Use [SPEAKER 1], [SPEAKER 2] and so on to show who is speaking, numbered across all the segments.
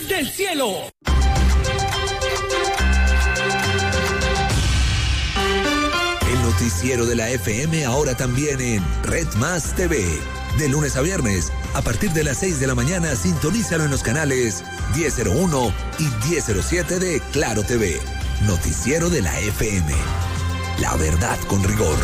[SPEAKER 1] del cielo.
[SPEAKER 2] El noticiero de la FM ahora también en Red Más TV. De lunes a viernes, a partir de las 6 de la mañana, sintonízalo en los canales 1001 y 1007 de Claro TV. Noticiero de la FM. La verdad con rigor.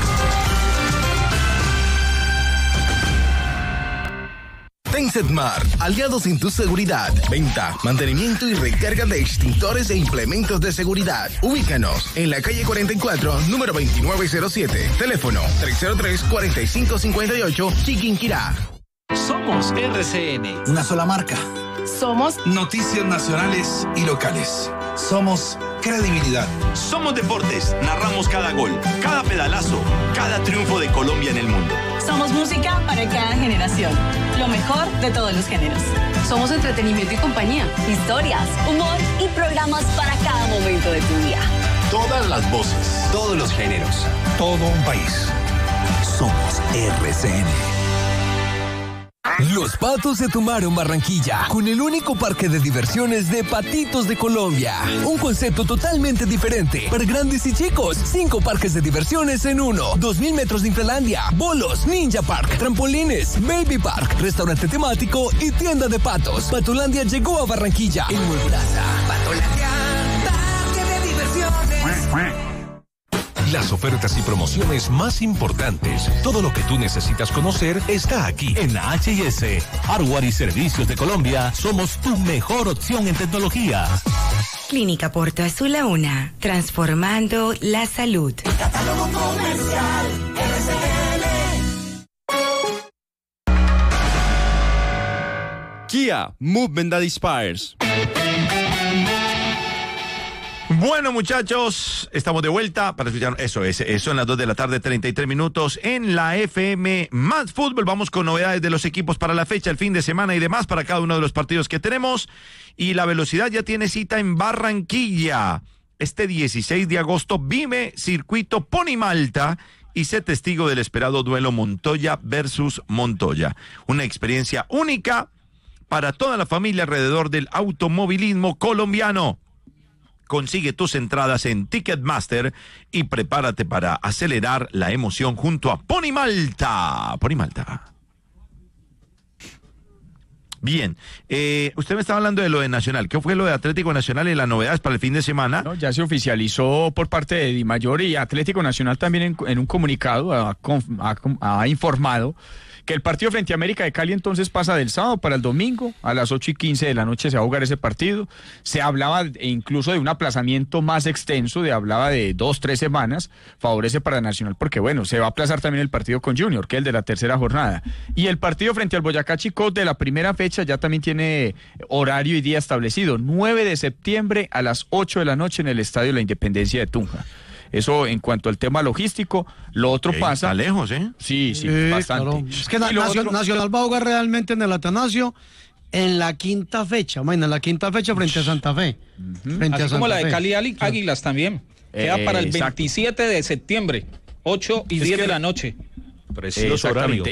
[SPEAKER 3] Tensetmart, aliados en tu seguridad. Venta, mantenimiento y recarga de extintores e implementos de seguridad. Ubícanos en la calle 44, número 2907. Teléfono 303-4558, Chiquinquirá.
[SPEAKER 4] Somos RCN.
[SPEAKER 5] Una sola marca.
[SPEAKER 6] Somos
[SPEAKER 5] noticias nacionales y locales. Somos credibilidad.
[SPEAKER 7] Somos deportes. Narramos cada gol, cada pedalazo, cada triunfo de Colombia en el mundo.
[SPEAKER 6] Somos música para cada generación. Lo mejor de todos los géneros.
[SPEAKER 8] Somos entretenimiento y compañía.
[SPEAKER 9] Historias, humor y programas para cada momento de tu día.
[SPEAKER 10] Todas las voces.
[SPEAKER 11] Todos los géneros.
[SPEAKER 5] Todo un país.
[SPEAKER 2] Somos RCN.
[SPEAKER 12] Los Patos se tomaron Barranquilla con el único parque de diversiones de patitos de Colombia. Un concepto totalmente diferente para grandes y chicos. 5 parques de diversiones en uno. 2000 metros de Infralandia, bolos, Ninja Park, trampolines, Baby Park, restaurante temático y tienda de patos. Patolandia llegó a Barranquilla. En Nuevo Plaza.
[SPEAKER 1] Patolandia, parque de diversiones.
[SPEAKER 13] Las ofertas y promociones más importantes. Todo lo que tú necesitas conocer está aquí.
[SPEAKER 14] En H&S, Hardware y Servicios de Colombia, somos tu mejor opción en tecnología.
[SPEAKER 15] Clínica Porto Azul a una, transformando la salud.
[SPEAKER 1] Catálogo comercial, RCN.
[SPEAKER 16] Kia, movement that inspires.
[SPEAKER 7] Bueno, muchachos, estamos de vuelta para escuchar eso en las 2 de la tarde, 33 minutos en la FM Más Fútbol. Vamos con novedades de los equipos para la fecha, el fin de semana y demás para cada uno de los partidos que tenemos. Y la velocidad ya tiene cita en Barranquilla. Este 16 de agosto vive circuito Pony Malta y sé testigo del esperado duelo Montoya versus Montoya. Una experiencia única para toda la familia alrededor del automovilismo colombiano. Consigue tus entradas en Ticketmaster y prepárate para acelerar la emoción junto a Pony Malta. Pony Malta. Bien, usted me estaba hablando de lo de Nacional. ¿Qué fue lo de Atlético Nacional y las novedades para el fin de semana?
[SPEAKER 17] No, ya se oficializó por parte de Dimayor y Atlético Nacional también en un comunicado ha informado que el partido frente a América de Cali entonces pasa del sábado para el domingo, a las 8:15 de la noche se va a jugar ese partido. Se hablaba incluso de un aplazamiento más extenso, hablaba de 2-3 semanas, favorece para Nacional porque bueno, se va a aplazar también el partido con Junior, que es el de la tercera jornada. Y el partido frente al Boyacá Chicó de la primera fecha ya también tiene horario y día establecido, 9 de septiembre a las 8 de la noche en el Estadio La Independencia de Tunja. Eso en cuanto al tema logístico. Lo otro pasa...
[SPEAKER 7] Está lejos, ¿eh?
[SPEAKER 17] Sí, bastante.
[SPEAKER 18] Claro. Es que Nacional va a jugar realmente en el Atanasio en la quinta fecha. En la quinta fecha frente a Santa Fe.
[SPEAKER 4] Así como la de Cali Águilas también. Queda para el 27 de septiembre, 8 y 10 de la noche.
[SPEAKER 17] Preciso horario.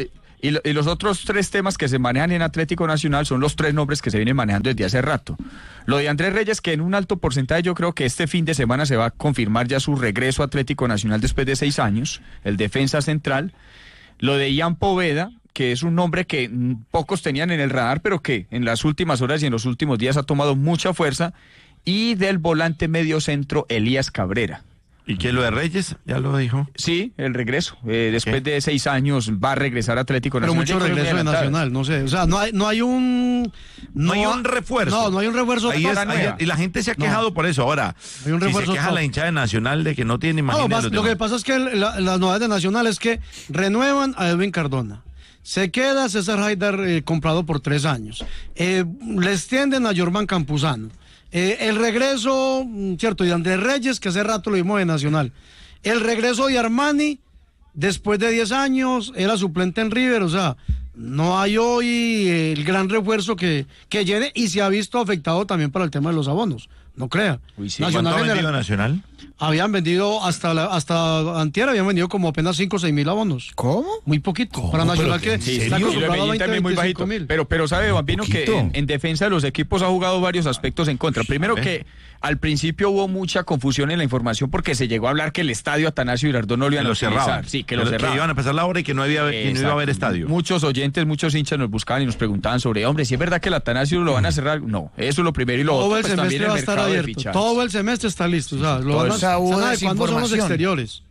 [SPEAKER 17] Y los otros 3 temas que se manejan en Atlético Nacional son los 3 nombres que se vienen manejando desde hace rato. Lo de Andrés Reyes, que en un alto porcentaje yo creo que este fin de semana se va a confirmar ya su regreso a Atlético Nacional después de 6 años, el defensa central. Lo de Ian Poveda, que es un nombre que pocos tenían en el radar, pero que en las últimas horas y en los últimos días ha tomado mucha fuerza. Y del volante medio centro, Elías Cabrera.
[SPEAKER 7] ¿Y qué lo de Reyes? ¿Ya lo dijo?
[SPEAKER 17] Sí, el regreso. Después de 6 años va a regresar a Atlético Nacional.
[SPEAKER 18] Pero mucho regreso de Nacional, no sé. O sea, no hay un
[SPEAKER 7] refuerzo.
[SPEAKER 18] No hay un refuerzo.
[SPEAKER 7] Y la gente se ha quejado por eso. Ahora, hay un refuerzo, se queja la hinchada de Nacional de que no tiene imagen.
[SPEAKER 18] Lo que pasa es que las novedades de Nacional es que renuevan a Edwin Cardona. Se queda César Haidar comprado por 3 años. Le extienden a Jorman Campuzano. El regreso, cierto, de Andrés Reyes, que hace rato lo vimos de Nacional. El regreso de Armani, después de 10 años, era suplente en River. O sea, no hay hoy el gran refuerzo que llene y se ha visto afectado también para el tema de los abonos. no crea.
[SPEAKER 7] Sí. ¿Cuánto ha vendido Nacional?
[SPEAKER 18] Habían vendido hasta antier, habían vendido como apenas 5 o 6 mil abonos.
[SPEAKER 17] ¿Cómo?
[SPEAKER 18] Muy poquito. Para Nacional que está acostumbrado a 20,
[SPEAKER 17] muy bajito. Pero sabe, Bambino, que en defensa de los equipos ha jugado varios aspectos en contra. Primero que al principio hubo mucha confusión en la información porque se llegó a hablar que el estadio Atanasio Girardot no lo iban a utilizar. Sí, que lo cerraban.
[SPEAKER 7] Que iban a empezar la hora y que no iba a haber estadio.
[SPEAKER 17] Muchos oyentes, muchos hinchas nos buscaban y nos preguntaban sobre, hombre, si es verdad que el Atanasio lo van a cerrar. No, eso es lo primero y lo
[SPEAKER 18] todo
[SPEAKER 17] otro,
[SPEAKER 18] el
[SPEAKER 17] pues
[SPEAKER 18] semestre va a estar abierto. Todo el semestre está listo. O sea, lo van a cuándo son los exteriores.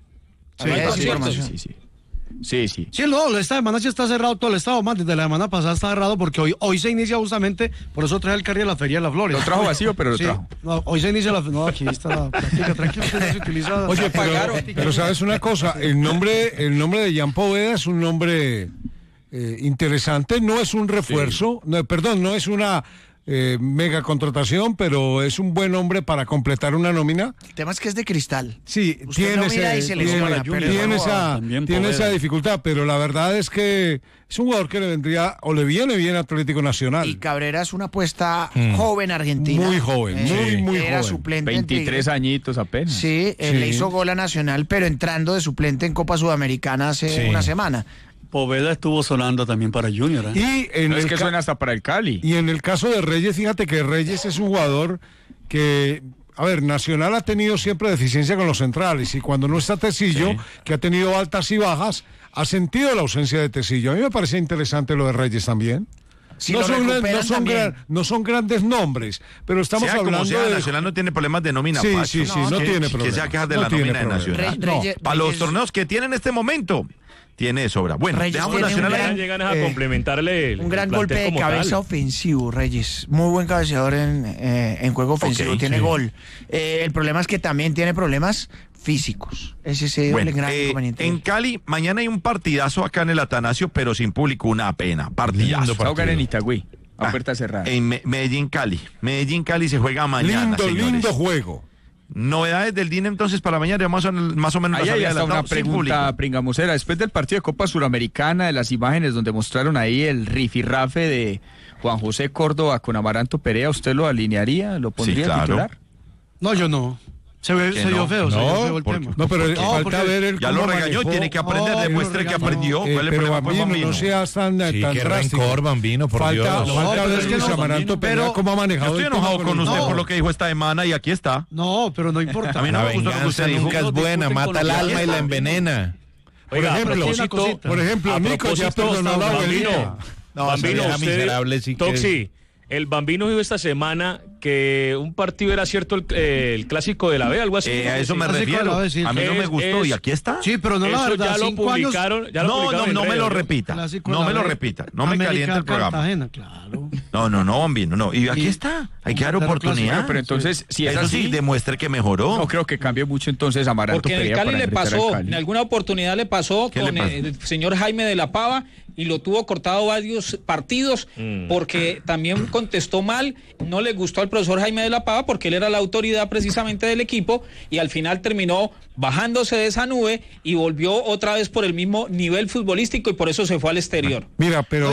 [SPEAKER 17] Sí.
[SPEAKER 18] Sí, no, esta semana sí está cerrado todo el estado, más desde la semana pasada está cerrado porque hoy se inicia justamente, por eso trae el carry a la Feria de las Flores.
[SPEAKER 17] Lo trajo vacío, pero lo trajo.
[SPEAKER 18] No, hoy se inicia la... No, aquí está la práctica, tranquilo, que no se utiliza...
[SPEAKER 11] Oye, pero sabes una cosa, el nombre de Jan Poveda es un nombre interesante, no es un refuerzo, no es una... mega contratación, pero es un buen hombre para completar una nómina.
[SPEAKER 19] El tema es que es de cristal.
[SPEAKER 11] Sí, tiene esa dificultad, pero la verdad es que es un jugador que le vendría o le viene bien a Atlético Nacional.
[SPEAKER 19] Y Cabrera es una apuesta joven argentina.
[SPEAKER 11] Muy joven, muy
[SPEAKER 19] era
[SPEAKER 11] joven.
[SPEAKER 19] Suplente
[SPEAKER 17] 23 añitos apenas.
[SPEAKER 19] Sí, le hizo gol a Nacional, pero entrando de suplente en Copa Sudamericana hace una semana.
[SPEAKER 20] Poveda estuvo sonando también para Junior.
[SPEAKER 17] Y es que suena hasta para el Cali.
[SPEAKER 11] Y en el caso de Reyes, fíjate que Reyes es un jugador que, a ver, Nacional ha tenido siempre deficiencia con los centrales y cuando no está Tecillo, que ha tenido altas y bajas, ha sentido la ausencia de Tecillo. A mí me parece interesante lo de Reyes también.
[SPEAKER 19] Si
[SPEAKER 11] no son grandes nombres, pero estamos hablando de...
[SPEAKER 7] Nacional no tiene problemas de nómina.
[SPEAKER 11] Sí, no tiene problemas.
[SPEAKER 7] Que sea quejas de la nómina de Nacional. Para los torneos que tiene en este momento... tiene de sobra. Bueno, dejamos Nacional.
[SPEAKER 20] Llegan a complementarle
[SPEAKER 19] un gran golpe de cabeza ofensivo, Reyes. Muy buen cabeceador en juego ofensivo. Tiene gol. El problema es que también tiene problemas físicos. Ese es el gran inconveniente.
[SPEAKER 7] En Cali, mañana hay un partidazo acá en el Atanasio, pero sin público. Una pena. Partidazo.
[SPEAKER 17] Va a jugar en Itagüí, a puerta cerrada.
[SPEAKER 7] En Medellín-Cali. Medellín-Cali se juega mañana,
[SPEAKER 11] lindo juego.
[SPEAKER 7] Novedades del DIN entonces para mañana, más o menos.
[SPEAKER 17] Ahí hay hasta una pregunta pringamusera. Después del partido de Copa Suramericana, de las imágenes donde mostraron ahí el rifirrafe de Juan José Córdoba con Amaranto Perea, ¿usted lo alinearía? ¿Lo pondría titular?
[SPEAKER 18] No, yo no. Se vio feo, el tema.
[SPEAKER 11] No, pero falta ver el
[SPEAKER 7] ya lo regañó, tiene que aprender, demuestre que aprendió. ¿Cuál es el problema con Bambino?
[SPEAKER 11] No seas tan
[SPEAKER 21] qué rencor, Bambino, por Dios.
[SPEAKER 11] Falta ver Luis Amaranto Perea cómo ha manejado.
[SPEAKER 7] Yo estoy enojado con usted por lo que dijo esta semana y aquí está.
[SPEAKER 18] No, pero no importa.
[SPEAKER 21] A mí no me gustó lo que usted dijo. Nunca es buena, mata el alma y la envenena.
[SPEAKER 11] Por ejemplo, Nico ya perdonó la abuelita.
[SPEAKER 20] Bambino, Toxi. El Bambino dijo esta semana que un partido era cierto el clásico de la B, algo así.
[SPEAKER 7] A eso me refiero. A mí no me gustó y aquí está.
[SPEAKER 18] Sí, pero no la verdad.
[SPEAKER 20] Ya lo publicaron.
[SPEAKER 7] No me lo repita. No me lo repita. No me caliente el programa.
[SPEAKER 18] Claro.
[SPEAKER 7] No, Bambino, no. Y aquí está. Hay que dar oportunidad.
[SPEAKER 17] Pero entonces, si es así,
[SPEAKER 7] demuestre que mejoró.
[SPEAKER 17] No creo que cambie mucho entonces Amaranto Perea.
[SPEAKER 4] Porque en el Cali le pasó, en alguna oportunidad le pasó con el señor Jaime de la Pava y lo tuvo cortado varios partidos porque también contestó mal, no le gustó al profesor Jaime de la Pava porque él era la autoridad precisamente del equipo y al final terminó bajándose de esa nube y volvió otra vez por el mismo nivel futbolístico y por eso se fue al exterior.
[SPEAKER 11] Mira, pero
[SPEAKER 18] el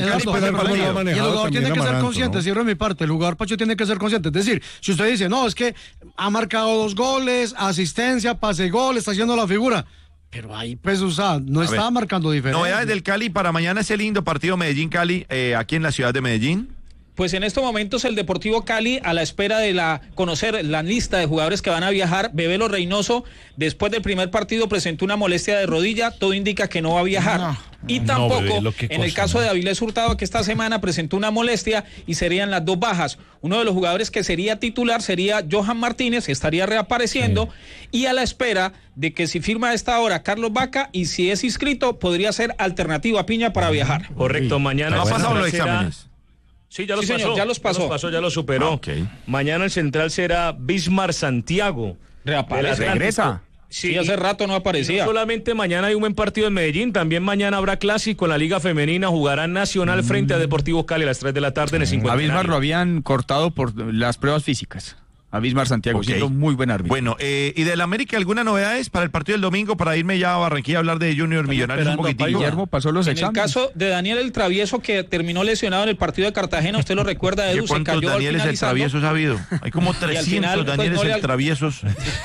[SPEAKER 18] jugador tiene que ser consciente, cierro mi parte, el jugador Pacho tiene que ser consciente, es decir, si usted dice, no, es que ha marcado 2 goles, asistencia, pase gol, está haciendo la figura. Pero ahí, pues, no estaba marcando diferencia.
[SPEAKER 7] Novedades del Cali para mañana ese lindo partido Medellín-Cali, aquí en la ciudad de Medellín.
[SPEAKER 4] Pues en estos momentos el Deportivo Cali, a la espera de conocer la lista de jugadores que van a viajar, Bebelo Reynoso, después del primer partido presentó una molestia de rodilla, todo indica que no va a viajar. Y tampoco, en el caso de Avilés Hurtado, que esta semana presentó una molestia y serían las 2 bajas. Uno de los jugadores que sería titular sería Johan Martínez, que estaría reapareciendo, y a la espera de que si firma a esta hora Carlos Vaca, y si es inscrito, podría ser alternativa a Piña para viajar.
[SPEAKER 20] Correcto, mañana.
[SPEAKER 7] ¿No ha pasado los exámenes?
[SPEAKER 20] Sí, ya los pasó.
[SPEAKER 4] Señor, ya los pasó.
[SPEAKER 20] Ya los superó. Mañana el central será Bismar Santiago.
[SPEAKER 17] Regresa.
[SPEAKER 4] Sí, hace rato no aparecía.
[SPEAKER 20] No solamente mañana hay un buen partido en Medellín, también mañana habrá clásico en la Liga Femenina, jugará Nacional frente a Deportivo Cali a las 3 de la tarde en el 50.
[SPEAKER 17] A Bismar lo habían cortado por las pruebas físicas. a Bismar Santiago, siendo muy buen árbitro.
[SPEAKER 7] Bueno, ¿y del América alguna novedades para el partido del domingo, para irme ya a Barranquilla a hablar de Junior Millonarios un poquitico?
[SPEAKER 17] Guillermo pasó los exámenes.
[SPEAKER 4] En el caso de Daniel el Travieso, que terminó lesionado en el partido de Cartagena, usted lo recuerda, Edu, se cayó
[SPEAKER 7] Danieles el Travieso ha habido? Hay como 300 Danieles el Traviesos.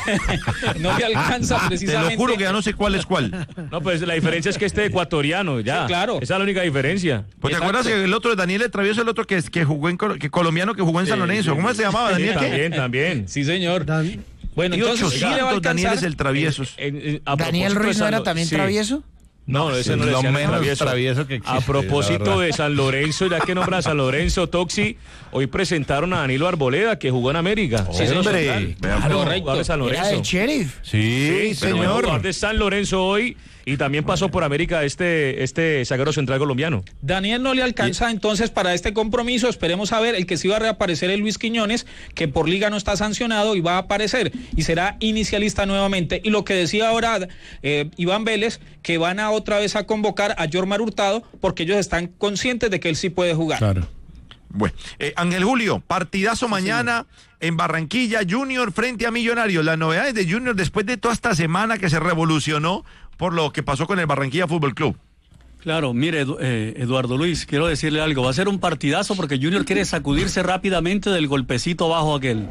[SPEAKER 4] No le alcanza precisamente.
[SPEAKER 7] Te lo juro que ya no sé cuál es cuál.
[SPEAKER 20] No, pues la diferencia es que este ecuatoriano, ya.
[SPEAKER 4] Sí, claro.
[SPEAKER 20] Esa es la única diferencia.
[SPEAKER 7] Pues te acuerdas que el otro de Daniel el Travieso, el otro que jugó colombiano que jugó en San Lorenzo. ¿Cómo se llamaba? ¿Daniel qué?
[SPEAKER 20] También.
[SPEAKER 4] Sí, señor.
[SPEAKER 7] Bueno, entonces, ¿sí le va a alcanzar? Danieles el Traviesos.
[SPEAKER 19] ¿Daniel Ruiz no era también travieso?
[SPEAKER 20] No, ese no
[SPEAKER 21] es
[SPEAKER 20] le
[SPEAKER 21] lo menos travieso que existe.
[SPEAKER 20] A propósito de San Lorenzo, ya que nombra a San Lorenzo, Toxi, hoy presentaron a Danilo Arboleda, que jugó en América.
[SPEAKER 21] Sí, hombre.
[SPEAKER 20] Jugador de San Lorenzo.
[SPEAKER 19] ¿Era el Sheriff?
[SPEAKER 21] Sí, señor.
[SPEAKER 20] Jugador de San Lorenzo hoy y también pasó por América este zaguero central colombiano.
[SPEAKER 4] Daniel no le alcanza entonces para este compromiso. Esperemos a ver, el que sí va a reaparecer es Luis Quiñones, que por liga no está sancionado y va a aparecer y será inicialista nuevamente. Y lo que decía ahora Iván Vélez, que van a otra vez a convocar a Jormar Hurtado porque ellos están conscientes de que él sí puede jugar.
[SPEAKER 11] Claro.
[SPEAKER 7] Bueno, Ángel Julio, partidazo mañana en Barranquilla, Junior frente a Millonarios. Las novedades de Junior después de toda esta semana que se revolucionó por lo que pasó con el Barranquilla Fútbol Club.
[SPEAKER 3] Claro, mire, Eduardo Luis, quiero decirle algo. Va a ser un partidazo porque Junior quiere sacudirse rápidamente del golpecito bajo aquel.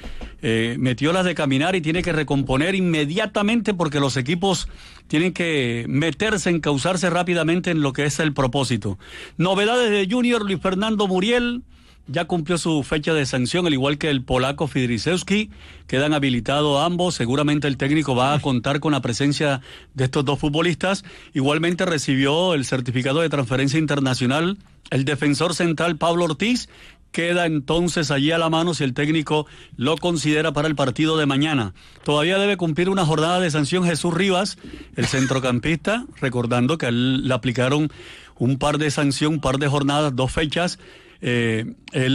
[SPEAKER 3] Metió las de caminar y tiene que recomponer inmediatamente porque los equipos tienen que meterse, encauzarse rápidamente en lo que es el propósito. Novedades de Junior, Luis Fernando Muriel ya cumplió su fecha de sanción, al igual que el polaco Fidrisewski. Quedan habilitados ambos. Seguramente el técnico va a contar con la presencia de estos dos futbolistas. Igualmente recibió el certificado de transferencia internacional el defensor central Pablo Ortiz. Queda entonces allí a la mano si el técnico lo considera para el partido de mañana. Todavía debe cumplir una jornada de sanción Jesús Rivas, el centrocampista, recordando que a él le aplicaron un par de sanción, un par de jornadas, 2 fechas. Él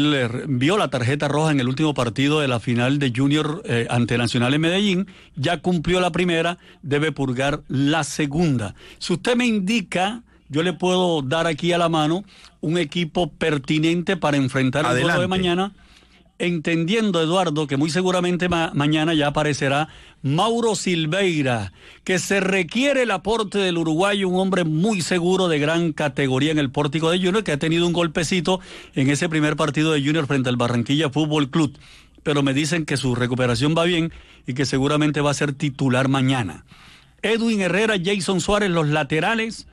[SPEAKER 3] vio la tarjeta roja en el último partido de la final de Junior ante Nacional en Medellín. Ya cumplió la primera, debe purgar la segunda. Si usted me indica, yo le puedo dar aquí a la mano un equipo pertinente para enfrentar el juego de mañana, entendiendo, Eduardo, que muy seguramente mañana ya aparecerá Mauro Silveira, que se requiere el aporte del uruguayo, un hombre muy seguro de gran categoría en el pórtico de Junior, que ha tenido un golpecito en ese primer partido de Junior frente al Barranquilla Fútbol Club, pero me dicen que su recuperación va bien y que seguramente va a ser titular mañana. Edwin Herrera, Jason Suárez, los laterales,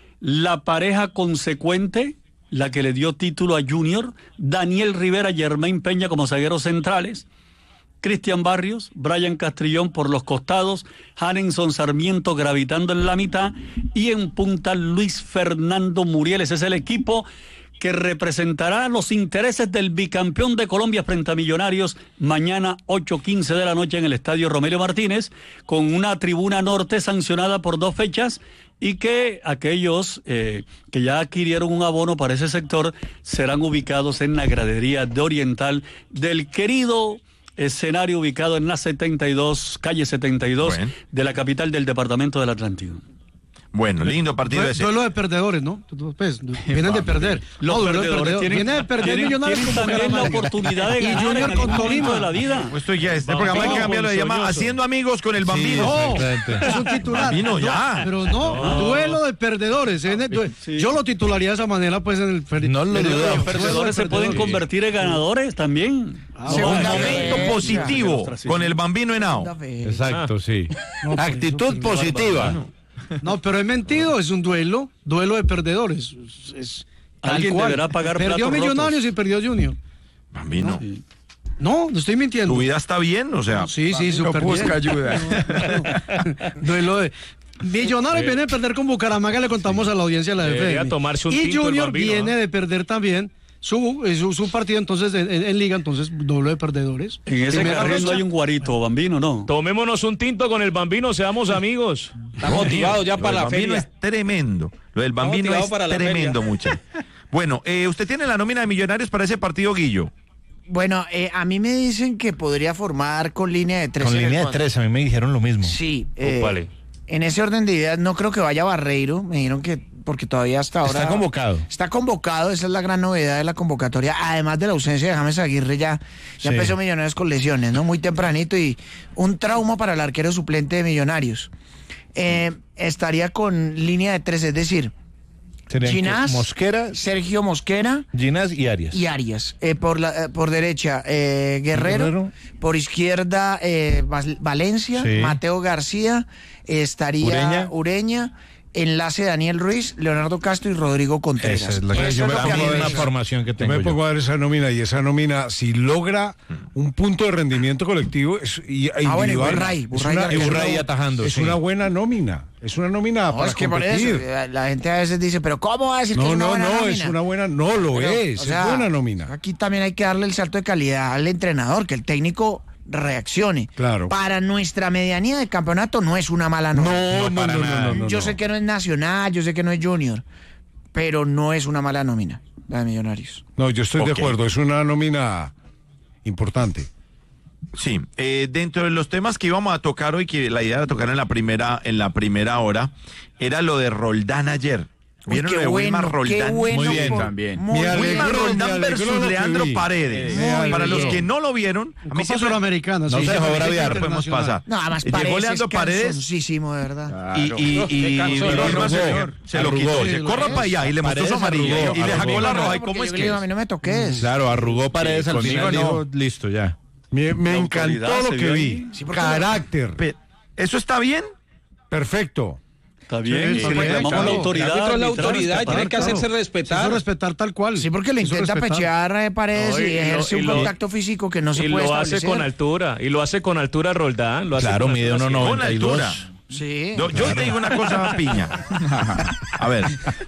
[SPEAKER 3] la pareja consecuente, la que le dio título a Junior, Daniel Rivera, Germain Peña como zagueros centrales, Cristian Barrios, Brian Castrillón por los costados, Hanenson Sarmiento gravitando en la mitad y en punta Luis Fernando Muriel. Ese es el equipo que representará los intereses del bicampeón de Colombia frente a Millonarios mañana 8:15 de la noche en el Estadio Romelio Martínez, con una tribuna norte sancionada por 2 fechas y que aquellos que ya adquirieron un abono para ese sector serán ubicados en la gradería de Oriental del querido escenario ubicado en la 72, calle 72 de la capital del departamento del Atlántico.
[SPEAKER 7] Bueno, lindo partido ese.
[SPEAKER 18] Duelo de perdedores, ¿no? Pues, vienen de perder.
[SPEAKER 3] Los perdedores
[SPEAKER 18] vienen de perder Millonarios
[SPEAKER 3] tienen también la oportunidad de ganar
[SPEAKER 18] Junior
[SPEAKER 3] en el
[SPEAKER 18] con
[SPEAKER 3] Tolima de la vida.
[SPEAKER 7] Esto ya este programa hay que cambiarlo de llamada Haciendo Amigos con el Bambino.
[SPEAKER 18] No, es un titular.
[SPEAKER 7] Bambino, ya.
[SPEAKER 18] Pero no, duelo de perdedores. Yo lo titularía de esa manera, pues, en el
[SPEAKER 21] no lo dudo.
[SPEAKER 3] Los perdedores se pueden convertir en ganadores también.
[SPEAKER 7] Momento positivo con el Bambino Henao.
[SPEAKER 21] Exacto, sí. Actitud positiva.
[SPEAKER 18] No, pero he mentido, es un duelo de perdedores.
[SPEAKER 3] Alguien deberá pagar platos
[SPEAKER 18] Perdió Millonarios
[SPEAKER 3] rotos.
[SPEAKER 18] y perdió Junior.
[SPEAKER 7] Bambino.
[SPEAKER 18] No estoy mintiendo.
[SPEAKER 7] ¿Tu vida está bien? O sea,
[SPEAKER 18] sí, súper bien.
[SPEAKER 17] Busca ayuda.
[SPEAKER 18] Duelo de... Millonarios viene a perder con Bucaramanga, le contamos a la audiencia de la FM.
[SPEAKER 20] Tomarse un
[SPEAKER 18] y
[SPEAKER 20] tinto
[SPEAKER 18] Junior
[SPEAKER 20] el Bambino,
[SPEAKER 18] viene de perder también su partido entonces en liga, entonces doble de perdedores.
[SPEAKER 3] En ese carril no hay un guarito, Bambino, ¿no?
[SPEAKER 20] Tomémonos un tinto con el Bambino, seamos amigos.
[SPEAKER 4] Está motivado ya para la feria.
[SPEAKER 7] Lo del Bambino es tremendo. Lo del Bambino es tremendo, muchachos. Bueno, ¿usted tiene la nómina de Millonarios para ese partido, Guillo?
[SPEAKER 19] Bueno, a mí me dicen que podría formar con línea de 3.
[SPEAKER 21] Con línea de 3, a mí me dijeron lo mismo.
[SPEAKER 19] Sí.
[SPEAKER 20] Vale.
[SPEAKER 19] En ese orden de ideas no creo que vaya Barreiro. Me dijeron que porque todavía hasta ahora...
[SPEAKER 21] Está convocado.
[SPEAKER 19] Está convocado, esa es la gran novedad de la convocatoria, además de la ausencia de James Aguirre, ya empezó Millonarios con lesiones, ¿no? Muy tempranito y un trauma para el arquero suplente de Millonarios. Estaría con línea de 3, es decir... Ginás,
[SPEAKER 21] Mosquera,
[SPEAKER 19] Sergio Mosquera,
[SPEAKER 21] Ginás y Arias.
[SPEAKER 19] Por derecha, Guerrero. Por izquierda, Valencia, Mateo García, estaría Ureña, enlace Daniel Ruiz, Leonardo Castro y Rodrigo Contreras.
[SPEAKER 21] Esa es la que yo me pongo de la formación que tengo.
[SPEAKER 11] Yo me pongo a ver esa nómina y esa nómina, si logra un punto de rendimiento colectivo individual,
[SPEAKER 21] Burray atajando.
[SPEAKER 11] Es una buena nómina. Es una nómina para competir.
[SPEAKER 19] Por eso, la gente a veces dice, pero ¿cómo va a decir que es una buena nómina?
[SPEAKER 11] Es una buena, no lo es buena nómina.
[SPEAKER 19] Aquí también hay que darle el salto de calidad al entrenador, que el técnico reaccione.
[SPEAKER 11] Claro.
[SPEAKER 19] Para nuestra medianía de campeonato no es una mala nómina. No. Yo sé que no es Nacional, yo sé que no es Junior, pero no es una mala nómina la de Millonarios.
[SPEAKER 11] No, yo estoy de acuerdo, es una nómina importante.
[SPEAKER 7] Sí, dentro de los temas que íbamos a tocar hoy, que la idea era tocar en la primera hora, era lo de Roldán ayer. ¿Vieron lo de Wilmar Roldán?
[SPEAKER 21] Muy bien también.
[SPEAKER 7] Wilmar Roldán versus Leandro Paredes. Para los que no lo vieron,
[SPEAKER 18] a mí siempre americana.
[SPEAKER 21] No se dejó braviar.
[SPEAKER 7] Podemos pasar.
[SPEAKER 19] No, además
[SPEAKER 7] llegó Leandro Paredes.
[SPEAKER 19] De verdad.
[SPEAKER 7] Y se lo quitó. Se corra para allá y le mostró su amarillo. Y le sacó la roja. ¿Y cómo es que?
[SPEAKER 19] A mí no me toques.
[SPEAKER 21] Claro, arrugó Paredes al final. Dijo, listo, ya.
[SPEAKER 11] Me encantó lo que vi. Carácter.
[SPEAKER 7] ¿Eso está bien?
[SPEAKER 11] Perfecto.
[SPEAKER 3] Está bien, si reclamamos la autoridad.
[SPEAKER 4] El árbitro es la autoridad y tiene que hacerse respetar.
[SPEAKER 18] Respetar tal cual.
[SPEAKER 19] Sí, porque le intenta pechear Paredes y ejerce un contacto físico que no se puede establecer.
[SPEAKER 20] Y lo hace con altura Roldán.
[SPEAKER 21] Claro, mide
[SPEAKER 7] 1.92.
[SPEAKER 19] Sí.
[SPEAKER 7] Yo te digo una cosa, Piña. A ver.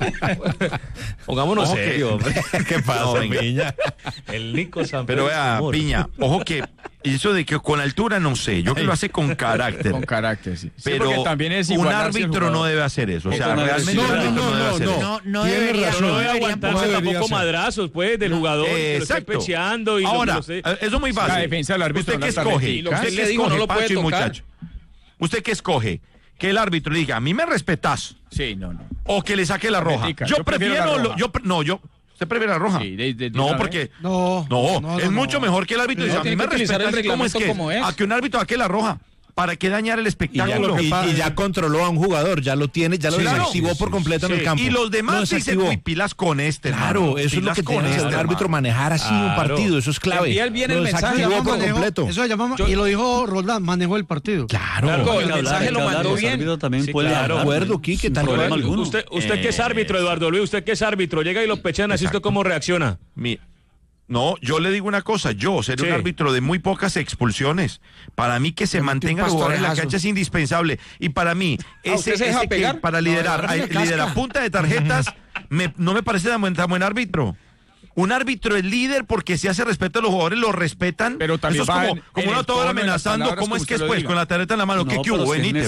[SPEAKER 20] Pongámonos serio.
[SPEAKER 21] ¿Qué pasa, Piña?
[SPEAKER 20] El Nico San
[SPEAKER 7] Pero vea, Piña, ojo que eso de que con altura no sé, yo que lo hace con carácter.
[SPEAKER 17] Con carácter, sí.
[SPEAKER 7] Pero
[SPEAKER 17] también es
[SPEAKER 7] un árbitro no debe hacer eso. O sea, realmente un árbitro no debe hacer eso.
[SPEAKER 19] No debería
[SPEAKER 20] aguantarse tampoco madrazos, pues del jugador que lo esté pecheando.
[SPEAKER 7] Ahora, eso es muy fácil.
[SPEAKER 17] La defensa del árbitro.
[SPEAKER 7] ¿Usted qué escoge?
[SPEAKER 4] ¿Usted qué dijo? No lo puede tocar.
[SPEAKER 7] ¿Usted qué escoge? Que el árbitro diga, a mí me respetás.
[SPEAKER 17] Sí, no.
[SPEAKER 7] O que le saque la roja. Yo prefiero la roja. ¿Usted prefiere la roja?
[SPEAKER 17] Sí,
[SPEAKER 7] no, porque... No, es mucho mejor que el árbitro diga, a mí me respetas. ¿Cómo es que? A que un árbitro saque la roja. ¿Para qué dañar el espectáculo?
[SPEAKER 21] Y ya controló a un jugador, ya lo tiene, ya lo desactivó por completo en el campo.
[SPEAKER 7] Y los demás dicen, uy, pilas con este.
[SPEAKER 21] Claro, eso es lo que tiene que hacer un árbitro, manejar así un partido, eso es clave.
[SPEAKER 4] Envía bien el mensaje.
[SPEAKER 21] Por completo.
[SPEAKER 18] Eso llamamos, y lo dijo Roldán, manejó el partido.
[SPEAKER 21] Claro.
[SPEAKER 4] El mensaje lo mandó bien.
[SPEAKER 3] También puede
[SPEAKER 21] de acuerdo, Quique, tal cual.
[SPEAKER 20] Usted que es árbitro, Eduardo Luis, usted que es árbitro, llega y lo pechan así, ¿usted cómo reacciona?
[SPEAKER 7] No, yo le digo una cosa, yo seré un árbitro de muy pocas expulsiones. Para mí que se mantenga el jugador en la cancha es indispensable. Y para mí, para liderar punta de tarjetas, no me parece tan buen árbitro. Un árbitro es líder porque se hace respeto a los jugadores, los respetan.
[SPEAKER 17] Pero también
[SPEAKER 7] eso es como uno todo amenazando. ¿Cómo es que después con la tarjeta en la mano? ¿Qué hubo? Venite.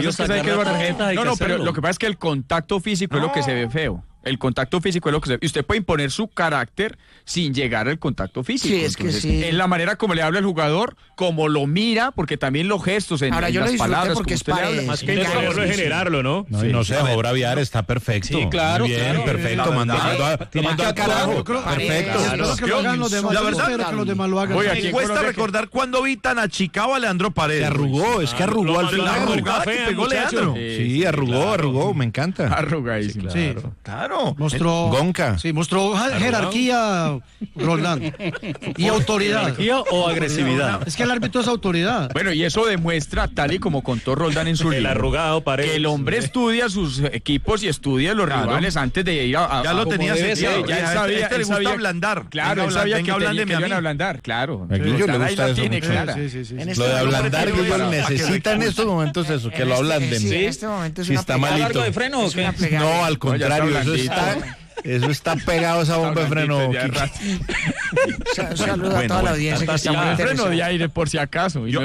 [SPEAKER 17] Pero lo que pasa es que el contacto físico es lo que se ve feo. El contacto físico es lo que se ve. Y usted puede imponer su carácter sin llegar al contacto físico.
[SPEAKER 19] Sí, es
[SPEAKER 17] entonces,
[SPEAKER 19] que sí.
[SPEAKER 17] En la manera como le habla el jugador, como lo mira, porque también los gestos en las palabras,
[SPEAKER 19] porque
[SPEAKER 17] usted le habla.
[SPEAKER 20] Más que intentarlo es generarlo, ¿no?
[SPEAKER 21] No se dejó braviar, está perfecto.
[SPEAKER 4] Sí, claro.
[SPEAKER 21] Bien, perfecto. Mandando al carajo. Perfecto.
[SPEAKER 7] La verdad, me cuesta recordar cuando vi tan achicado a Leandro Paredes.
[SPEAKER 21] Se arrugó, es que arrugó al final.
[SPEAKER 7] Pegó Leandro.
[SPEAKER 21] Sí, arrugó, me encanta.
[SPEAKER 17] Arrugadísimo.
[SPEAKER 7] Claro.
[SPEAKER 18] Mostró
[SPEAKER 21] Gonca.
[SPEAKER 18] Sí, mostró jerarquía, Roldán. Y autoridad.
[SPEAKER 3] ¿Jerarquía o agresividad?
[SPEAKER 18] Es que el árbitro es autoridad.
[SPEAKER 17] Bueno, y eso demuestra, tal y como contó Roldán en su libro,
[SPEAKER 20] el arrugado Paredes,
[SPEAKER 17] que el hombre estudia sus equipos y estudia los rivales antes de ir a
[SPEAKER 7] ya lo tenía sentido.
[SPEAKER 17] Ya él sabía,
[SPEAKER 7] le gusta ablandar.
[SPEAKER 17] Claro, él sabía que iban a ablandar. Claro.
[SPEAKER 21] A Guillo le gusta eso mucho. Lo de ablandar, Guillo necesita en estos momentos eso, que lo ablanden.
[SPEAKER 19] Sí, en este momento es
[SPEAKER 21] si está malito.
[SPEAKER 4] ¿Largo de freno o qué?
[SPEAKER 21] No, al contrario, eso está Eso está pegado a esa bomba de freno.
[SPEAKER 19] Saludos a toda la audiencia que está muy
[SPEAKER 17] freno
[SPEAKER 19] interesada.
[SPEAKER 17] de aire, por si acaso.
[SPEAKER 7] Yo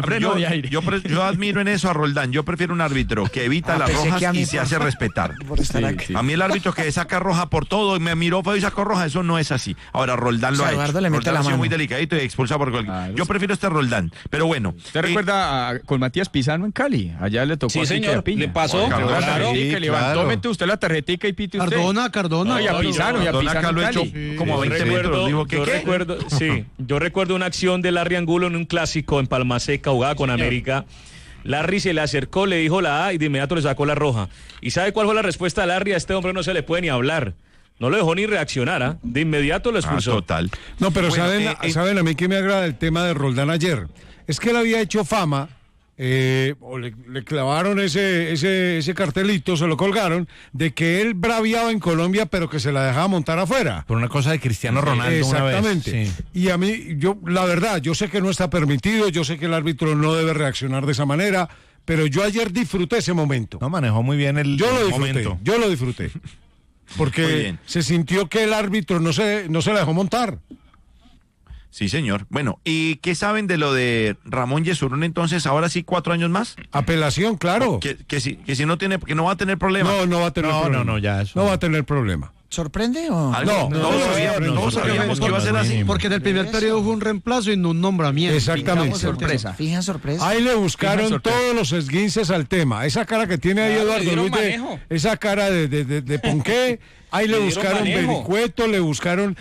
[SPEAKER 7] admiro en eso a Roldán. Yo prefiero un árbitro que evita las
[SPEAKER 19] pensé
[SPEAKER 7] rojas
[SPEAKER 19] que a mí
[SPEAKER 7] y se
[SPEAKER 19] por-
[SPEAKER 7] hace respetar.
[SPEAKER 19] por estar aquí.
[SPEAKER 7] A mí el árbitro que saca roja por todo y me miró feo y sacó roja, eso no es así. Ahora Roldán lo
[SPEAKER 19] O sea,
[SPEAKER 7] ha hecho.
[SPEAKER 19] Eduardo le mete
[SPEAKER 7] Roldán
[SPEAKER 19] la
[SPEAKER 7] ha sido
[SPEAKER 19] mano.
[SPEAKER 7] muy delicadito y expulsa por gol. Yo prefiero este Roldán. Pero bueno.
[SPEAKER 17] ¿Usted recuerda con Matías Pizano en Cali? Allá le tocó
[SPEAKER 4] Sí,
[SPEAKER 17] a Quique
[SPEAKER 4] señor,
[SPEAKER 17] Apiña.
[SPEAKER 4] le pasó.
[SPEAKER 17] Cardona,
[SPEAKER 4] Claro.
[SPEAKER 17] que levantó, mete usted la tarjetica y pite usted.
[SPEAKER 18] Cardona.
[SPEAKER 17] Y a Pizano, y a
[SPEAKER 7] Cardona acá
[SPEAKER 17] Pizano
[SPEAKER 7] lo
[SPEAKER 17] en
[SPEAKER 7] ha hecho
[SPEAKER 17] Cali.
[SPEAKER 7] como 20 metros. Dijo que ¿qué?
[SPEAKER 20] Yo recuerdo una acción de Larry Angulo en un clásico en Palma Seca, jugada con América. Larry se le acercó, le dijo la A y de inmediato le sacó la roja. ¿Y sabe cuál fue la respuesta de Larry? A este hombre no se le puede ni hablar. No lo dejó ni reaccionar, ¿ah? De inmediato lo expulsó.
[SPEAKER 7] Total.
[SPEAKER 11] No, pero
[SPEAKER 7] Bueno,
[SPEAKER 11] ¿saben a mí que me agrada el tema de Roldán ayer? Es que él había hecho fama, o le clavaron ese cartelito, se lo colgaron, de que él braviaba en Colombia, pero que se la dejaba montar afuera.
[SPEAKER 21] Por una cosa de Cristiano Ronaldo una vez.
[SPEAKER 11] Exactamente.
[SPEAKER 21] Sí.
[SPEAKER 11] Y a mí, la verdad, yo sé que no está permitido, yo sé que el árbitro no debe reaccionar de esa manera, pero yo ayer disfruté ese momento.
[SPEAKER 21] No, manejó muy bien el momento.
[SPEAKER 11] Yo lo disfruté.
[SPEAKER 7] Muy
[SPEAKER 11] Porque
[SPEAKER 7] bien.
[SPEAKER 11] se sintió que el árbitro no se la dejó montar.
[SPEAKER 7] Sí, señor. Bueno, ¿y qué saben de lo de Ramón Yesurún entonces? Ahora sí, 4 años más.
[SPEAKER 11] Apelación, claro.
[SPEAKER 7] Que si no tiene, que no va a tener problema.
[SPEAKER 11] No va a tener problema.
[SPEAKER 21] No, ya eso.
[SPEAKER 11] No va a tener problema.
[SPEAKER 19] ¿Sorprende o...?
[SPEAKER 7] Todos sabíamos que iba a ser así.
[SPEAKER 18] Porque en el primer periodo fue un reemplazo y no un nombramiento.
[SPEAKER 11] Exactamente.
[SPEAKER 19] Fija sorpresa.
[SPEAKER 11] Ahí le buscaron todos los esguinces al tema. Esa cara que tiene ahí
[SPEAKER 4] Claro, le
[SPEAKER 11] Eduardo
[SPEAKER 4] dieron
[SPEAKER 11] Luis,
[SPEAKER 4] manejo.
[SPEAKER 11] esa cara de ponqué, ahí le
[SPEAKER 4] Le dieron
[SPEAKER 11] buscaron
[SPEAKER 4] manejo.
[SPEAKER 11] vericueto, le buscaron,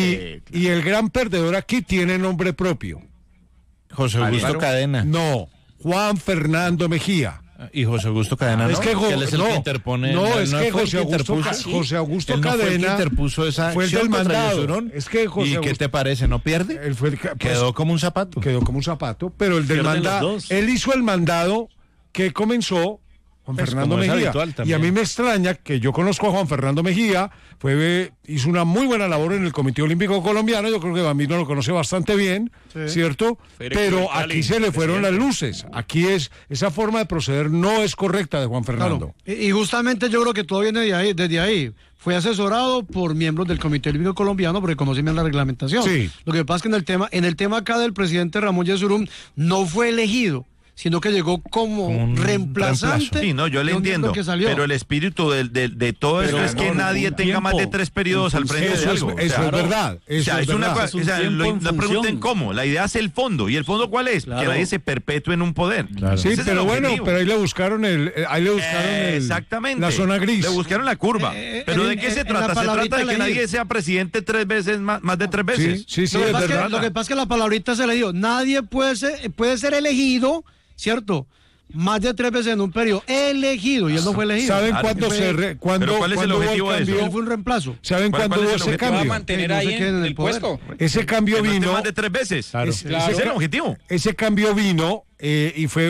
[SPEAKER 11] y el gran perdedor aquí tiene nombre propio.
[SPEAKER 21] José Augusto
[SPEAKER 17] Álvaro.
[SPEAKER 21] Cadena.
[SPEAKER 11] No, Juan Fernando Mejía.
[SPEAKER 21] Y José Augusto Cadena,
[SPEAKER 11] Es
[SPEAKER 21] ¿no?
[SPEAKER 11] que
[SPEAKER 21] él es el que interpone.
[SPEAKER 11] es que
[SPEAKER 21] fue el
[SPEAKER 11] José Augusto,
[SPEAKER 21] interpuso.
[SPEAKER 11] José Augusto
[SPEAKER 21] Él no fue el que
[SPEAKER 11] Cadena
[SPEAKER 21] interpuso esa
[SPEAKER 11] fue el
[SPEAKER 21] acción
[SPEAKER 11] del
[SPEAKER 21] contra
[SPEAKER 11] mandado.
[SPEAKER 21] Yesurún.
[SPEAKER 11] Es que José
[SPEAKER 21] ¿Y qué
[SPEAKER 11] Augusto-
[SPEAKER 21] te parece? ¿No pierde?
[SPEAKER 11] Él fue el que-
[SPEAKER 21] Quedó como un zapato.
[SPEAKER 11] Quedó como un zapato, pero el del
[SPEAKER 3] Pierden los
[SPEAKER 11] mandado,
[SPEAKER 3] dos.
[SPEAKER 11] él hizo el mandado que comenzó Juan
[SPEAKER 21] Pues,
[SPEAKER 11] Fernando
[SPEAKER 21] como es
[SPEAKER 11] Mejía.
[SPEAKER 21] habitual
[SPEAKER 11] Y
[SPEAKER 21] también.
[SPEAKER 11] a mí me extraña que yo conozco a Juan Fernando Mejía, hizo una muy buena labor en el Comité Olímpico Colombiano, yo creo que Bambino lo conoce bastante bien, ¿cierto? Pero aquí se le fueron las luces. Aquí esa forma de proceder no es correcta de Juan Fernando.
[SPEAKER 18] Claro. Y justamente yo creo que todo viene desde ahí. Fue asesorado por miembros del Comité Olímpico Colombiano porque conocen bien la reglamentación.
[SPEAKER 11] Sí.
[SPEAKER 18] Lo que pasa es que en el tema acá del presidente Ramón Yesurún no fue elegido, sino que llegó como
[SPEAKER 21] un
[SPEAKER 18] reemplazante.
[SPEAKER 21] reemplazo.
[SPEAKER 7] Sí, no, yo le
[SPEAKER 18] de un
[SPEAKER 7] entiendo.
[SPEAKER 18] miembro que salió.
[SPEAKER 7] Pero el espíritu de todo esto
[SPEAKER 3] Pero,
[SPEAKER 7] es que
[SPEAKER 3] no,
[SPEAKER 7] nadie
[SPEAKER 3] un
[SPEAKER 7] tenga más de
[SPEAKER 3] tiempo
[SPEAKER 7] 3 periodos al frente
[SPEAKER 11] Eso
[SPEAKER 7] de
[SPEAKER 11] es-
[SPEAKER 7] algo.
[SPEAKER 11] eso es verdad, eso
[SPEAKER 7] o sea,
[SPEAKER 11] es
[SPEAKER 7] es una
[SPEAKER 11] verdad.
[SPEAKER 7] cosa,
[SPEAKER 3] Es un
[SPEAKER 7] o sea,
[SPEAKER 3] tiempo en
[SPEAKER 7] no pregunten
[SPEAKER 3] función.
[SPEAKER 7] cómo. La idea es el fondo. ¿Y el fondo cuál es?
[SPEAKER 3] Claro.
[SPEAKER 7] Que nadie se perpetúe en un poder.
[SPEAKER 11] Sí,
[SPEAKER 7] Ese es
[SPEAKER 11] pero
[SPEAKER 7] el
[SPEAKER 11] bueno,
[SPEAKER 7] objetivo.
[SPEAKER 11] pero ahí le buscaron
[SPEAKER 7] Exactamente.
[SPEAKER 11] la zona gris.
[SPEAKER 7] Le buscaron la curva. Pero ¿de qué se
[SPEAKER 18] en
[SPEAKER 7] trata?
[SPEAKER 18] la
[SPEAKER 7] Se
[SPEAKER 18] palabrita
[SPEAKER 7] trata de que
[SPEAKER 18] elegir.
[SPEAKER 7] nadie sea presidente 3 veces, más de 3 veces.
[SPEAKER 11] Sí,
[SPEAKER 18] Lo que
[SPEAKER 11] es
[SPEAKER 18] pasa es que-
[SPEAKER 11] verdad.
[SPEAKER 18] lo que pasa es que la palabrita se le dio. Nadie puede ser elegido, ¿cierto? Más de 3 veces en un periodo. Elegido, y él no fue elegido.
[SPEAKER 11] ¿Saben
[SPEAKER 7] Claro.
[SPEAKER 11] cuándo
[SPEAKER 7] Pero ¿cuál es el objetivo de eso?
[SPEAKER 18] Él fue un reemplazo.
[SPEAKER 11] ¿Saben
[SPEAKER 7] ¿Cuál
[SPEAKER 11] cuándo
[SPEAKER 7] es
[SPEAKER 11] hubo
[SPEAKER 7] el
[SPEAKER 11] ese
[SPEAKER 7] objetivo?
[SPEAKER 4] Va a
[SPEAKER 11] cambio?
[SPEAKER 4] mantener
[SPEAKER 18] Que no
[SPEAKER 4] ahí
[SPEAKER 18] se quede en
[SPEAKER 4] en
[SPEAKER 18] el
[SPEAKER 4] el
[SPEAKER 18] poder.
[SPEAKER 4] puesto.
[SPEAKER 11] Ese cambio
[SPEAKER 7] Que no esté
[SPEAKER 11] vino.
[SPEAKER 7] más de 3 veces.
[SPEAKER 21] Claro.
[SPEAKER 7] Ese es el objetivo.
[SPEAKER 11] Ese cambio vino y fue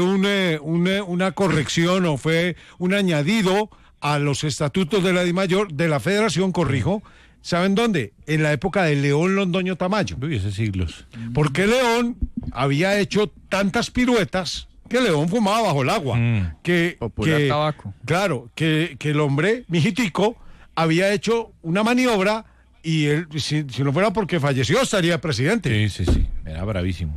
[SPEAKER 11] una corrección o fue un añadido a los estatutos de la DIMAYOR, de la Federación, corrijo. ¿Saben dónde? En la época de León Londoño Tamayo.
[SPEAKER 21] Uy, hace siglos.
[SPEAKER 11] Porque León había hecho tantas piruetas que León fumaba bajo el agua.
[SPEAKER 17] Popular tabaco.
[SPEAKER 11] Claro, que el hombre, mijitico, había hecho una maniobra y él, si no fuera porque falleció, estaría presidente.
[SPEAKER 21] Sí. Era bravísimo.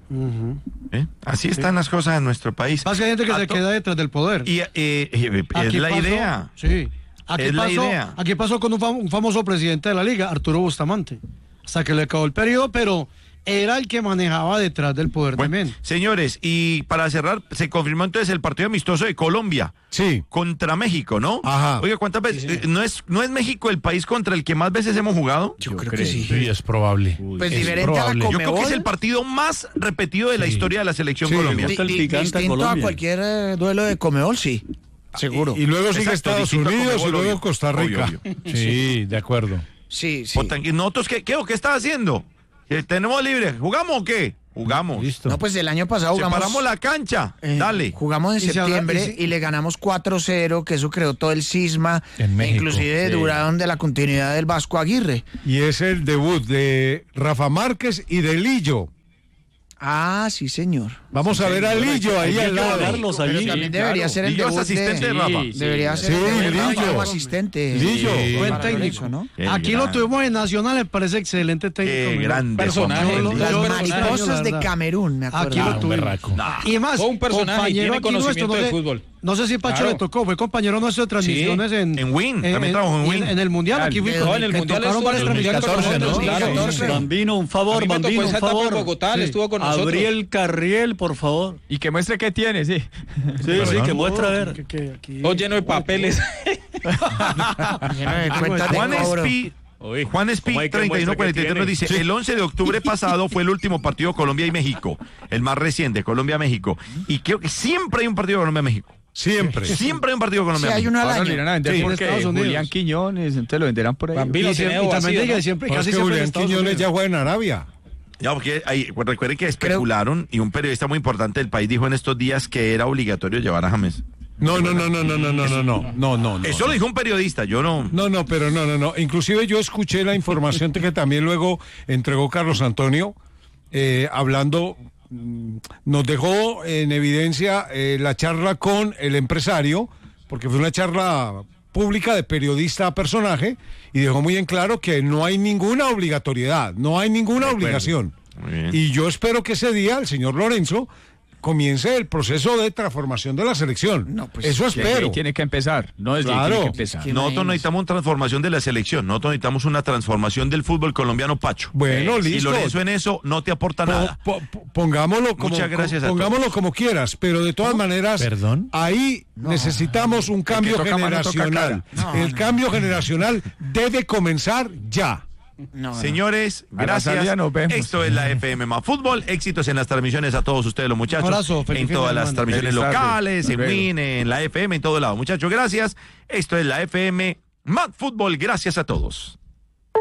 [SPEAKER 7] Así están las cosas en nuestro país.
[SPEAKER 18] Pasa que hay gente que se queda detrás del poder.
[SPEAKER 7] Y es
[SPEAKER 18] Aquí
[SPEAKER 7] la
[SPEAKER 18] pasó-
[SPEAKER 7] idea.
[SPEAKER 18] Sí. Aquí
[SPEAKER 7] Es la
[SPEAKER 18] pasó,
[SPEAKER 7] idea.
[SPEAKER 18] aquí pasó con un famoso presidente de la liga, Arturo Bustamante. Hasta que le acabó el periodo, pero era el que manejaba detrás del poder también.
[SPEAKER 7] Señores, y para cerrar, se confirmó entonces el partido amistoso de Colombia.
[SPEAKER 11] Sí.
[SPEAKER 7] Contra México, ¿no?
[SPEAKER 11] Ajá.
[SPEAKER 7] Oiga, ¿cuántas veces? ¿No es México el país contra el que más veces hemos jugado?
[SPEAKER 19] Yo creo que sí.
[SPEAKER 21] Sí, es probable.
[SPEAKER 19] Pues
[SPEAKER 21] Es
[SPEAKER 19] diferente a la
[SPEAKER 21] probable.
[SPEAKER 7] Yo creo que
[SPEAKER 19] Conmebol.
[SPEAKER 7] es el partido más repetido de la historia de la selección
[SPEAKER 11] Sí.
[SPEAKER 7] Colombia.
[SPEAKER 3] gusta el picante a
[SPEAKER 19] Distinto a
[SPEAKER 3] Colombia.
[SPEAKER 19] cualquier duelo de Comebol, sí. Seguro.
[SPEAKER 11] Y luego sigue
[SPEAKER 7] Exacto,
[SPEAKER 11] Estados
[SPEAKER 7] distinto a
[SPEAKER 11] Unidos y
[SPEAKER 7] Conmebol,
[SPEAKER 11] luego
[SPEAKER 7] obvio.
[SPEAKER 11] Costa Rica.
[SPEAKER 7] Obvio.
[SPEAKER 21] Sí, de acuerdo.
[SPEAKER 19] Sí, sí.
[SPEAKER 7] ¿Y nosotros qué estás haciendo? ¿Tenemos libre? ¿Jugamos o qué? Jugamos.
[SPEAKER 21] Listo.
[SPEAKER 19] No, pues el año pasado jugamos.
[SPEAKER 7] Separamos la cancha. Dale.
[SPEAKER 19] Jugamos en
[SPEAKER 18] Y se habla-
[SPEAKER 19] septiembre
[SPEAKER 18] y
[SPEAKER 19] y le ganamos 4-0, que eso creó todo el cisma.
[SPEAKER 21] En México,
[SPEAKER 19] Inclusive
[SPEAKER 21] sí.
[SPEAKER 19] duraron de la continuidad del Vasco Aguirre.
[SPEAKER 11] Y es el debut de Rafa Márquez y de Lillo.
[SPEAKER 19] Ah, sí, señor.
[SPEAKER 11] Vamos a ver a Lillo ahí al lado.
[SPEAKER 19] Carlos allí. También debería ser el
[SPEAKER 7] Lillo es
[SPEAKER 19] debut
[SPEAKER 7] asistente de Rafa.
[SPEAKER 19] Debería ser el debut como asistente.
[SPEAKER 11] Lillo.
[SPEAKER 18] Buen técnico, ¿no? Aquí lo tuvimos en Nacional, me parece excelente técnico.
[SPEAKER 7] Qué grande.
[SPEAKER 4] Personaje.
[SPEAKER 19] Las mariposas de Camerún, me acuerdo.
[SPEAKER 18] Aquí lo tuvimos. Y más,
[SPEAKER 4] Fue un personaje y tiene conocimiento de fútbol.
[SPEAKER 18] No sé si Pacho le tocó, fue compañero nuestro de transmisiones
[SPEAKER 7] en Win, también trabajó en Win.
[SPEAKER 18] En el Mundial, aquí fui
[SPEAKER 4] en el Mundial
[SPEAKER 18] tocaron varias transmisiones.
[SPEAKER 4] 2014, ¿no?
[SPEAKER 3] Bambino, un favor, Bambino, un favor.
[SPEAKER 4] Bogotá, estuvo con nosotros.
[SPEAKER 3] Gabriel Carriel, por favor.
[SPEAKER 17] Y que muestre qué tiene, sí.
[SPEAKER 3] Sí, que muestre a ver.
[SPEAKER 4] Todo lleno de papeles.
[SPEAKER 7] Juan Espi 3143 nos dice, el 11 de octubre pasado fue el último partido Colombia y México, el más reciente, Colombia-México. Y creo que siempre hay un partido Colombia-México.
[SPEAKER 11] Siempre
[SPEAKER 7] hay un partido Colombia-México.
[SPEAKER 19] Sí, hay uno al año.
[SPEAKER 17] Lo irán a vender porque Julián Quiñones, entonces lo venderán por ahí.
[SPEAKER 18] Bambino, y también diga que siempre, casi siempre
[SPEAKER 11] Julián Quiñones ya juega en Arabia.
[SPEAKER 7] Ya, porque pues recuerden que especularon y un periodista muy importante del país dijo en estos días que era obligatorio llevar a James.
[SPEAKER 11] No.
[SPEAKER 7] Eso lo dijo un periodista, yo no.
[SPEAKER 11] No, pero no. Inclusive yo escuché la información que también luego entregó Carlos Antonio, hablando, nos dejó en evidencia la charla con el empresario, porque fue una charla pública de periodista a personaje, y dejó muy en claro que no hay ninguna obligatoriedad, no hay ninguna obligación. Y yo espero que ese día el señor Lorenzo comience el proceso de transformación de la selección. No, pues, eso espero.
[SPEAKER 17] Tiene que empezar. No es
[SPEAKER 11] claro.
[SPEAKER 17] Tiene que empezar.
[SPEAKER 7] Nosotros necesitamos una transformación de la selección. Nosotros necesitamos una transformación del fútbol colombiano, Pacho.
[SPEAKER 11] Bueno, listo.
[SPEAKER 7] Si Lorenzo en eso no te aporta nada.
[SPEAKER 11] Pongámoslo como,
[SPEAKER 7] muchas gracias
[SPEAKER 11] pongámoslo como quieras, pero de todas maneras, ahí necesitamos un cambio generacional. El cambio generacional debe comenzar ya.
[SPEAKER 7] Señores, gracias.
[SPEAKER 17] Nos vemos.
[SPEAKER 7] Esto es la FM más fútbol. Éxitos en las transmisiones a todos ustedes, los muchachos.
[SPEAKER 18] Un abrazo,
[SPEAKER 7] en todas las transmisiones locales, en Win, en la FM, en todo lado. Muchachos, gracias. Esto es la FM más fútbol. Gracias a todos.